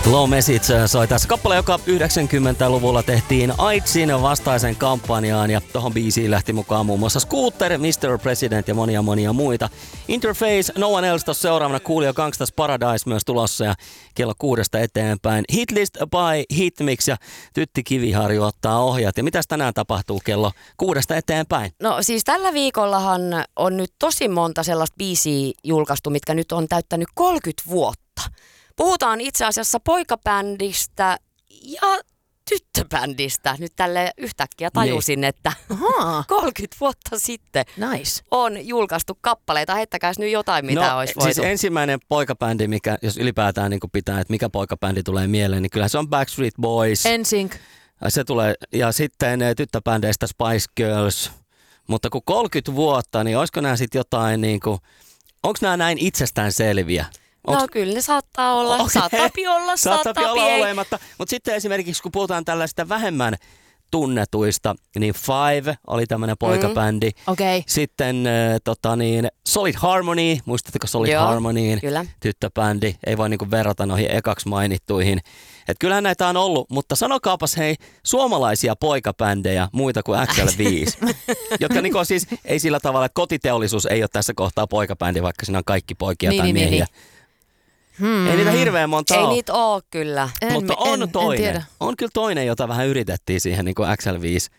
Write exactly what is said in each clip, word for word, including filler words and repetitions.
Low Message soi tässä kappale, joka yhdeksänkymmentäluvulla tehtiin AIDSin vastaisen kampanjaan ja tohon biisiin lähti mukaan muun muassa Scooter, mister President ja monia monia muita. Interface, No One Else tossa seuraavana, Coolio Gangsta's Paradise myös tulossa ja kello kuudesta eteenpäin. Hitlist by Hitmix ja Tytti Kiviharju ottaa ohjat. Ja mitäs tänään tapahtuu kello kuudesta eteenpäin? No siis tällä viikollahan on nyt tosi monta sellaista biisiä julkaistu, mitkä nyt on täyttänyt kolmekymmentä vuotta. Puhutaan itse asiassa poikabändistä ja tyttöbändistä. Nyt tälle yhtäkkiä tajusin, niin. että Aha. kolmekymmentä vuotta sitten nice. on julkaistu kappaleita. Heittäkääs nyt jotain, mitä no, olisi voitu. Siis ensimmäinen poikabändi, mikä, jos ylipäätään niin pitää, että mikä poikabändi tulee mieleen, niin kyllä se on Backstreet Boys. N Sync. Se tulee, ja sitten tyttöbändeistä Spice Girls. Mutta kun kolmekymmentä vuotta, niin olisiko nämä sitten jotain, niin kuin, onko nämä näin itsestäänselviä? Onks... No kyllä ne saattaa olla, okay. saattaapi olla, saattaapi olla ei. olematta. Mutta sitten esimerkiksi kun puhutaan tällaista vähemmän tunnetuista, niin Five oli tämmöinen poikabändi. Mm. Okay. Sitten äh, tota niin, Solid Harmony, muistatteko Solid Joo, Harmonyin? Kyllä. Tyttöbändi, ei voi niinku verrata noihin ekaksi mainittuihin. Et kyllähän näitä on ollut, mutta sanokaapas hei, suomalaisia poikabändejä muita kuin X L viisi, jotka niinku siis ei sillä tavalla, että Kotiteollisuus ei ole tässä kohtaa poikabändi, vaikka siinä on kaikki poikia niin, tai niin, miehiä. Niin. Hmm. Ei niitä hirveän monta Ei ole. niitä ole kyllä. En, mutta on en, toinen. En on kyllä toinen, jota vähän yritettiin siihen niin kuin X L viisi.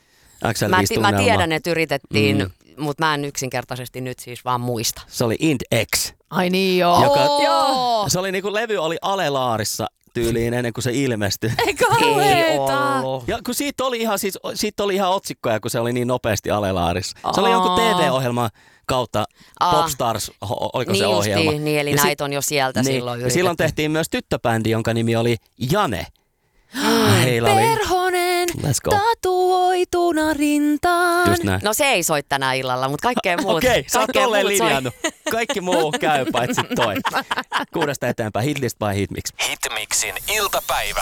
X L viisi mä, mä tiedän, että yritettiin, mm. mutta mä en yksinkertaisesti nyt siis vaan muista. Se oli Int X. Ai niin joo. Joka, joo. Se oli niin kuin levy oli alelaarissa tyyliin ennen kuin se ilmestyi. Ei kauheeta. Ja kun siitä oli ihan, siis, siitä oli ihan otsikkoja, kun se oli niin nopeasti alelaarissa. Se oli jonkun T V-ohjelman kautta Aa. Popstars, oliko niin se ohjelma. Justiin, niin, eli ja näitä on jo sieltä niin, silloin yritetty. Silloin tehtiin myös tyttöbändi, jonka nimi oli Jane. Heillä oli Perhonen tatuoituna rintaan. Just näin. No se ei soi tänään illalla, mutta kaikkea muuta. Okei, okay, sä oot tolleen linjannut. Soi. Kaikki muu käy paitsi toi. Kuudesta eteenpäin, Hitlist by Hitmix. Hitmixin iltapäivä.